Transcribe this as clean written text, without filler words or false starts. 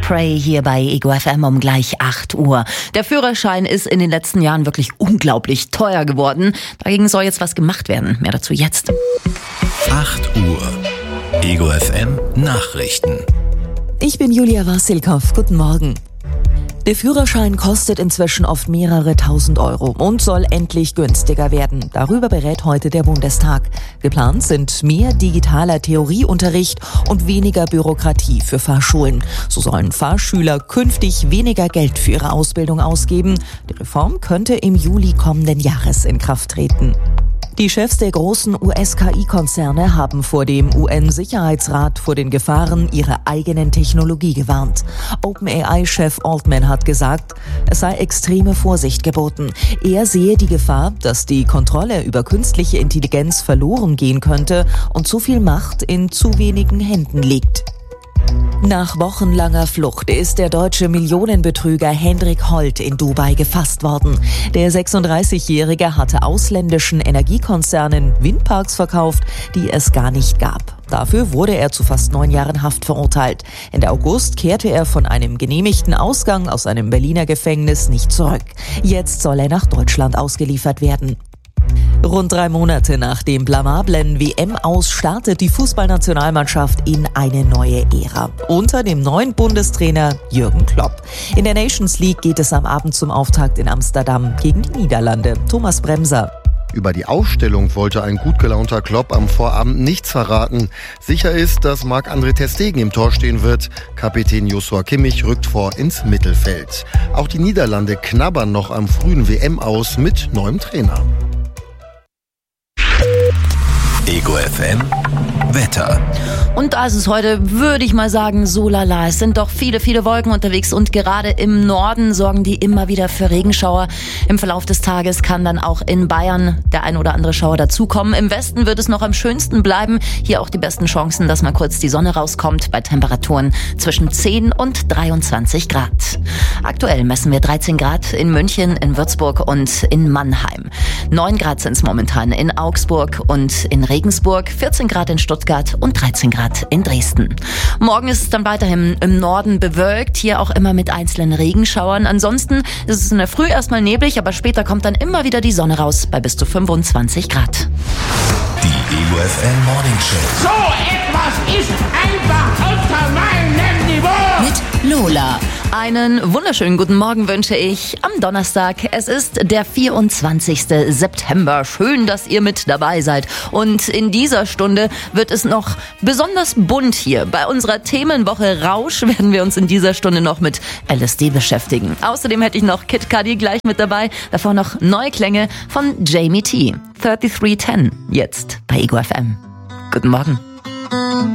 Pray hier bei Ego FM um gleich 8 Uhr. Der Führerschein ist in den letzten Jahren wirklich unglaublich teuer geworden. Dagegen soll jetzt was gemacht werden. Mehr dazu jetzt. 8 Uhr. Ego FM Nachrichten. Ich bin Julia Wassilkow. Guten Morgen. Der Führerschein kostet inzwischen oft mehrere tausend Euro und soll endlich günstiger werden. Darüber berät heute der Bundestag. Geplant sind mehr digitaler Theorieunterricht und weniger Bürokratie für Fahrschulen. So sollen Fahrschüler künftig weniger Geld für ihre Ausbildung ausgeben. Die Reform könnte im Juli kommenden Jahres in Kraft treten. Die Chefs der großen US-KI-Konzerne haben vor dem UN-Sicherheitsrat vor den Gefahren ihrer eigenen Technologie gewarnt. OpenAI-Chef Altman hat gesagt, es sei extreme Vorsicht geboten. Er sehe die Gefahr, dass die Kontrolle über künstliche Intelligenz verloren gehen könnte und zu viel Macht in zu wenigen Händen liegt. Nach wochenlanger Flucht ist der deutsche Millionenbetrüger Hendrik Holt in Dubai gefasst worden. Der 36-Jährige hatte ausländischen Energiekonzernen Windparks verkauft, die es gar nicht gab. Dafür wurde er zu fast 9 Jahren Haft verurteilt. Ende August kehrte er von einem genehmigten Ausgang aus einem Berliner Gefängnis nicht zurück. Jetzt soll er nach Deutschland ausgeliefert werden. Rund 3 Monate nach dem blamablen WM-Aus startet die Fußballnationalmannschaft in eine neue Ära. Unter dem neuen Bundestrainer Jürgen Klopp. In der Nations League geht es am Abend zum Auftakt in Amsterdam gegen die Niederlande. Thomas Bremser. Über die Aufstellung wollte ein gut gelaunter Klopp am Vorabend nichts verraten. Sicher ist, dass Marc-André ter Stegen im Tor stehen wird. Kapitän Joshua Kimmich rückt vor ins Mittelfeld. Auch die Niederlande knabbern noch am frühen WM-Aus mit neuem Trainer. Ego FM Wetter. Und da ist es heute, würde ich mal sagen, so lala. Es sind doch viele, viele Wolken unterwegs und gerade im Norden sorgen die immer wieder für Regenschauer. Im Verlauf des Tages kann dann auch in Bayern der ein oder andere Schauer dazukommen. Im Westen wird es noch am schönsten bleiben. Hier auch die besten Chancen, dass mal kurz die Sonne rauskommt bei Temperaturen zwischen 10 und 23 Grad. Aktuell messen wir 13 Grad in München, in Würzburg und in Mannheim. 9 Grad sind es momentan in Augsburg und in Regensburg, 14 Grad in Stuttgart und 13 Grad in Dresden. Morgen ist es dann weiterhin im Norden bewölkt, hier auch immer mit einzelnen Regenschauern. Ansonsten ist es in der Früh erstmal neblig, aber später kommt dann immer wieder die Sonne raus bei bis zu 25 Grad. Die Ego FM Morning Show. So etwas ist einfach unter meinem Niveau. Mit Lola. Einen wunderschönen guten Morgen wünsche ich am Donnerstag. Es ist der 24. September. Schön, dass ihr mit dabei seid. Und in dieser Stunde wird es noch besonders bunt hier. Bei unserer Themenwoche Rausch werden wir uns in dieser Stunde noch mit LSD beschäftigen. Außerdem hätte ich noch Kid Cudi gleich mit dabei. Davor noch neue Klänge von Jamie T. 3310. Jetzt bei Ego FM. Guten Morgen.